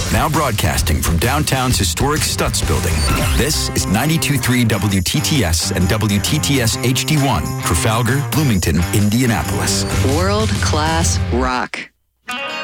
Now broadcasting from downtown's historic Stutz building, this is 92.3 WTTS and WTTS HD1 for Trafalgar, Bloomington, Indianapolis. World-class rock.